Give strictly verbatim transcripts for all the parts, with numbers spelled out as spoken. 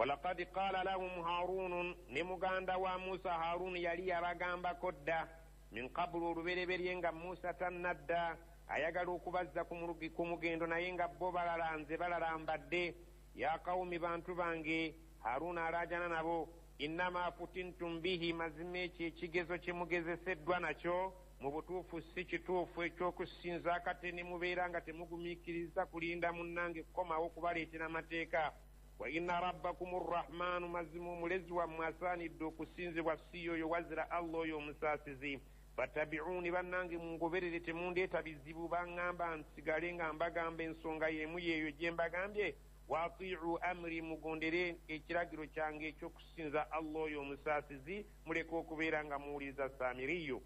walaqad qala lahum harun ne muganda wa musa harun yali yabagambako dda min qablu olubereberye nga musa tannadda ayagala okubazza ku mugendo naye nga bo balalanze balalambadde ya qawmi bantu bange harun alajana nabo innama futintum bihi mazima ekyo ekigezo kyemugezeseddwa nakyo mu butuufu si kituufu ekyokusinza kate ne mubeera nga temugumiikiriza kulinda munnange kukomawo okubaleetera amateeka wa inna rabbakum rrahmanu mazima omulezi wammwe asaanidde okusinzibwa si yoyo wazira allah oyo omusaasizi fattabi'uuni bannange mungoberere temundeeta bizibu baŋŋamba nsigale nga mbagamba ensonga y'emu yeeyo gye mbagambye waatii'u amri mugondere ekiragiro kyange ekyokusinza allah oyo omusaasizi muleke okubeera nga muwuliriza saamiriyo.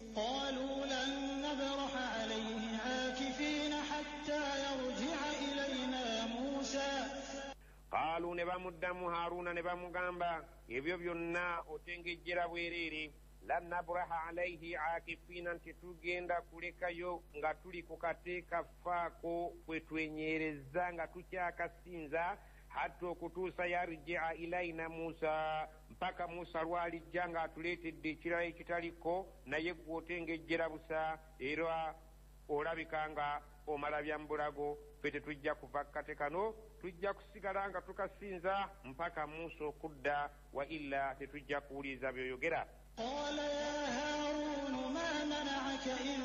قالوا لن نبرح عليه عاكفين حتى يرجع إلينا موسى قالوا ne bamuddamu haruna ne bamugamba ebyo byonna otengejjera bwereere lan nabraha alayhi akifina nti tugenda kulekayo nga tuli ku kateeka faako kwe twenyereza nga tukyakasinza hatta okutuusa yarjia ilaina musa mpaka musa lwalijja nga atuleetedde ekirala ekitaliko naye gwe otengejjera busa era olabika nga omala byambulago ffe tetujja kuva kate kano tujja kusigala nga tukasinza mpaka musa okudda wa illa tetujja kuwuliriza byoyogera. قال يا هارون ما منعك إذ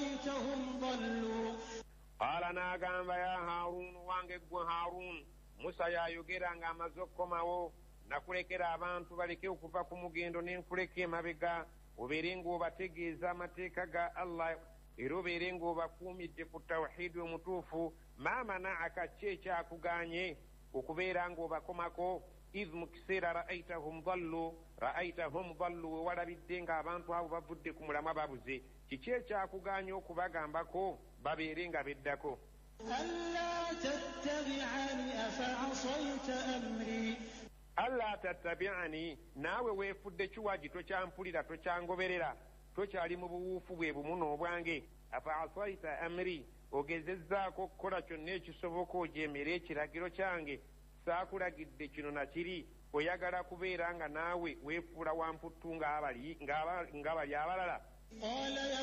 رأيتهم ضلوا قال ناغamba ya harun wange gwe harun musa yayogera nga amaze okukomawo nakulekera abantu baleke okuva ku mugendo nenkuleka emabega obeere ng'obategeeza amateeka ga allah era obeere ng'obakuumidde ku tawhidi omutuufu ma manaaka ki ekyakuganye okubeera ng'obakomako idh mu kiseera ra'aytahum dallu ra'aytahum dallu we walabidde ng'abantu abo bavudde ku mulamwa babuze kiki ekyakuganya okubagambako babeere nga beddako. ألا تتبعني أفعصيت أمري alla tattabi'ani naawe weefudde kiwagi tokyampulira tokyangoberera tokyali mu buwuufu bwe bumu n'obwange afa asaita amri ogezezzaako okukola kyonna ekisoboka ojeemera ekiragiro kyange saakulagidde kino nakiri oyagala kubeera nga naawe weefuula wamputtu ng'abali abalala.